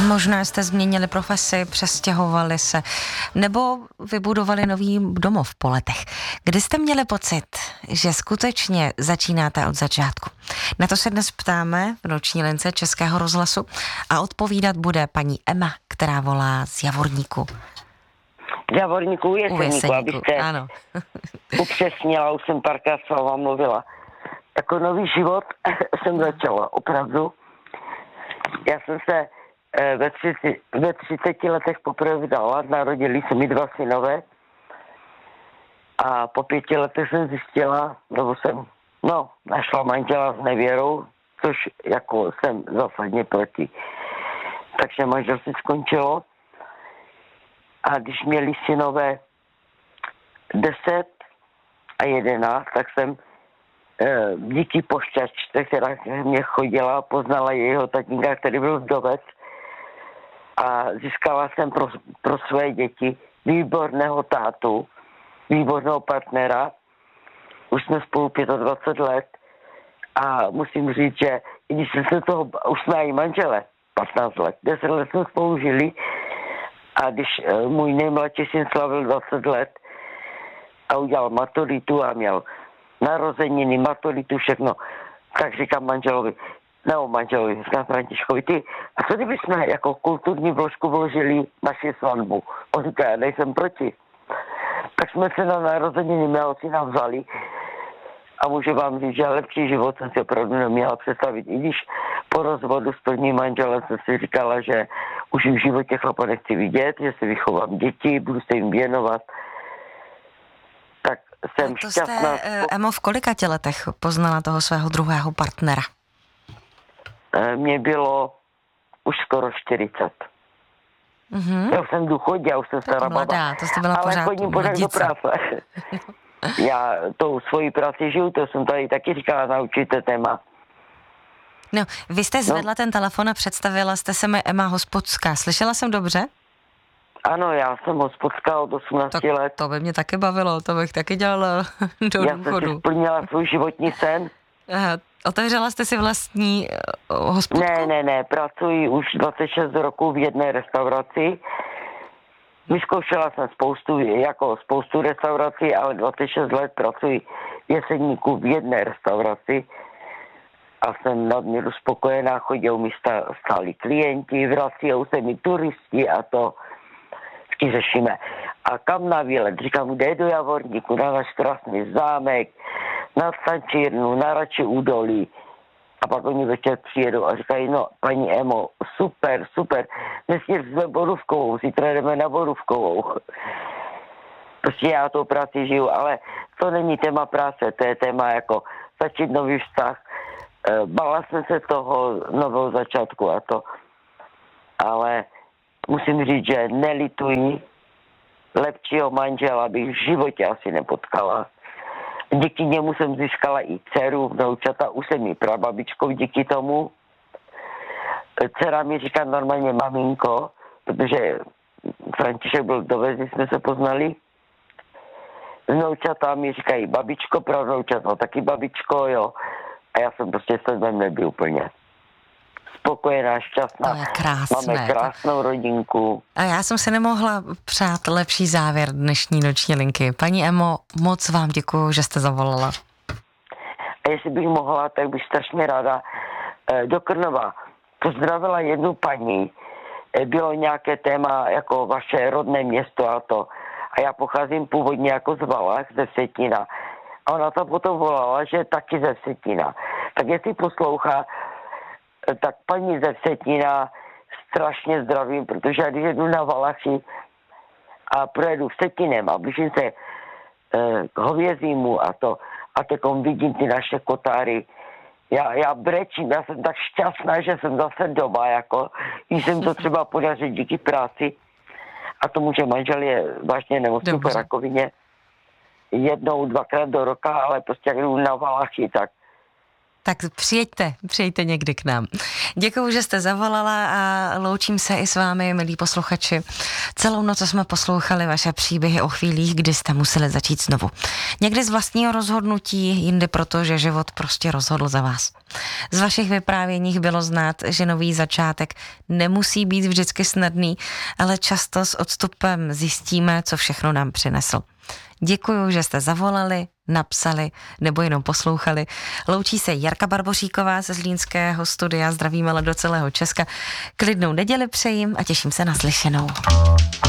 Možná jste změnili profesi, přestěhovali se, nebo vybudovali nový domov po letech. Kdy jste měli pocit, že skutečně začínáte od začátku? Na to se dnes ptáme v noční lince Českého rozhlasu a odpovídat bude paní Emma, která volá z Javorníku. Z Javorníku u Jeseníku, abyste ano. upřesnila, už jsem párkrát s váma mluvila. Jako nový život jsem začala, opravdu. Já jsem se ve 30 letech poprvé vdala, narodili se mi 2 synové a po 5 letech jsem zjistila, nebo jsem našla manžela s nevěrou, což jako jsem zásadně proti. Takže manželství skončilo a když měli synové 10 a 11, tak jsem díky pošťačce, která mě chodila, poznala jejího tatínka, který byl vdovec, a získala jsem pro své děti výborného tátu, výborného partnera. Už jsme spolu 25 let a musím říct, že i když jsme se toho, už jsme i manžele, 15 let, 10 let jsme spolu žili a když můj nejmladší syn slavil 20 let a udělal maturitu a měl narozeniny, maturitu, všechno, tak říkám manželovi, říkám Františkovi, a co kdyby jsme jako kulturní vložku vložili naši svatbu? On říká, já nejsem proti. Tak jsme se na narozeniny mého syna vzali a můžu vám říct, že lepší život jsem si opravdu neměla představit. I když po rozvodu s prvním manželem jsem si říkala, že už v životě chlapa nechci vidět, že si vychovám děti, budu se jim věnovat. Tak jsem šťastná. Emo, v kolika letech poznala toho svého druhého partnera? Mně bylo už skoro 40. Mm-hmm. Já už jsem v důchodě, já už jsem stará baba. To jste byla ale chodím pořád do práce. Já tou svojí práci žiju, to jsem tady taky říkala na určité téma. No, vy jste zvedla ten telefon a představila jste se mi Emma Hospodská. Slyšela jsem dobře? Ano, já jsem hospodská od 18 let. To by mě taky bavilo, to bych taky dělala do důchodu. Já jsem si splnila svůj životní sen. Aha, otevřela jste si vlastní hospodku? Ne, pracuji už 26 roků v jedné restauraci. Vyzkoušela jsem spoustu restaurací, ale 26 let pracuji v Jeseníku v jedné restauraci a jsem nadměru spokojená, chodí mi stáli klienti, vrací se mi turisti a to vždycky řešíme. A kam na výlet? Říkám, jde do Javorníku, na náš krásný zámek, na Stančírnu, na Rači údolí. A pak oni večer přijedou a říkají, no, paní Emo, super, dnes jsme Borůvkovou, zítra jdeme na Borůvkovou. Prostě já tou práci žiju, ale to není téma práce, to je téma jako začít nový vztah. Bála jsem se toho nového začátku a to. Ale musím říct, že nelituji, lepšího manžela bych v životě asi nepotkala. Díky němu jsem získala i dceru, vnoučata, už jsem i prababičkou díky tomu. Dcera mi říká normálně maminko, protože František byl vdovec, když jsme se poznali. Vnoučata mi říkají babičko, pravnoučata taky babičko, jo. A já jsem prostě se v nebyl úplně spokojená, šťastná. To je krásné. Máme krásnou rodinku. A já jsem se nemohla přát lepší závěr dnešní noční linky. Paní Emo, moc vám děkuju, že jste zavolala. A jestli bych mohla, tak bych strašně ráda do Krnova pozdravila jednu paní. Bylo nějaké téma jako vaše rodné město a to. A já pocházím původně jako z Valach, ze Vsetína. A ona tam potom volala, že taky ze Vsetína. Tak jestli poslouchá, tak paní ze Vsetína strašně zdravím, protože já když jdu na Valachy a projedu Vsetinem a blížím se k Hovězímu a to, a teďkom vidím ty naše kotáry, já brečím, já jsem tak šťastná, že jsem zase doma, jako, když jsem to třeba podařil díky práci a tomu, že manžel je vážně nemocný po rakovině 1-2krát do roka, ale prostě jak jdu na Valachy, tak Tak přijďte někdy k nám. Děkuju, že jste zavolala a loučím se i s vámi, milí posluchači. Celou noc jsme poslouchali vaše příběhy o chvílích, kdy jste museli začít znovu. Někdy z vlastního rozhodnutí, jindy proto, že život prostě rozhodl za vás. Z vašich vyprávěních bylo znát, že nový začátek nemusí být vždycky snadný, ale často s odstupem zjistíme, co všechno nám přinesl. Děkuju, že jste zavolali, napsali nebo jenom poslouchali. Loučí se Jarka Barboříková ze zlínského studia. Zdravím ale do celého Česka. Klidnou neděli přejím a těším se na slyšenou.